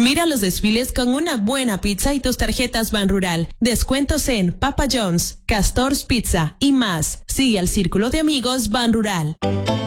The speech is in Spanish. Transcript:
Mira los desfiles con una buena pizza y tus tarjetas Banrural. Descuentos en Papa John's, Castor's Pizza y más. Sigue al Círculo de Amigos Banrural.